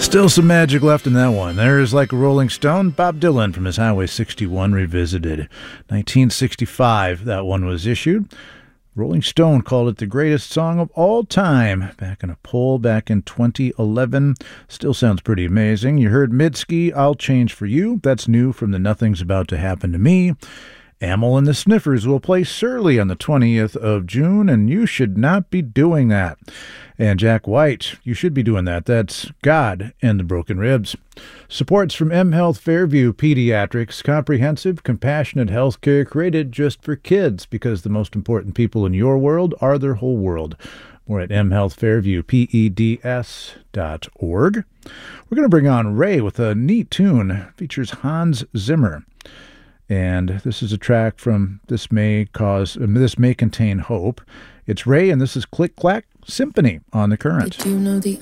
Still some magic left in that one. There's Like a Rolling Stone, Bob Dylan from his Highway 61 Revisited. 1965, that one was issued. Rolling Stone called it the greatest song of all time back in a poll back in 2011. Still sounds pretty amazing. You heard Mitski, I'll Change for You. That's new from the Nothing's About to Happen to Me. Amyl and the Sniffers will play Surly on the 20th of June, and you should not be doing that. And Jack White, you should be doing that. That's God and the Broken Ribs. Supports from M Health Fairview Pediatrics, comprehensive, compassionate health care created just for kids, because the most important people in your world are their whole world. More at mhealthfairviewpeds.org. We're going to bring on Ray with a neat tune. Features Hans Zimmer. And this is a track from This May Contain Hope. It's Ray, and this is Click Clack Symphony on The Current. Did you know the